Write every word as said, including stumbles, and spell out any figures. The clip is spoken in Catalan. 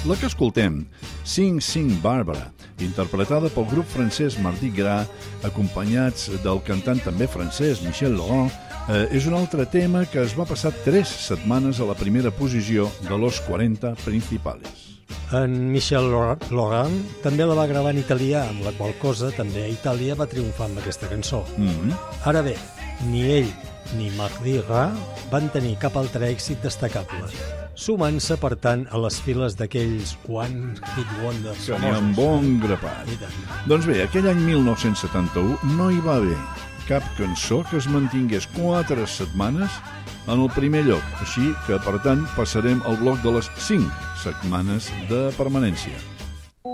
La que escoltem, Sing Sing Barbara, interpretada pel grup francès Mardi Gras, acompanyats del cantant també francès Michel Legrand, eh, és un altre tema que es va passar tres setmanes a la primera posició de los quaranta principales. En Michel Legrand també la va gravar en italià, amb la qual cosa també a Itàlia va triomfar amb aquesta cançó. Mm-hmm. Ara bé, ni ell ni Mardi Gras van tenir cap altre èxit destacable, sumant-se, per tant, a les files d'aquells One Hit Wonders Que n'hi ha un bon grapat. Doncs bé, aquell any mil nou-cents setanta-u no hi va haver cap cançó que es mantingués quatre setmanes en el primer lloc. Així que, per tant, passarem al bloc de les cinc setmanes de permanència.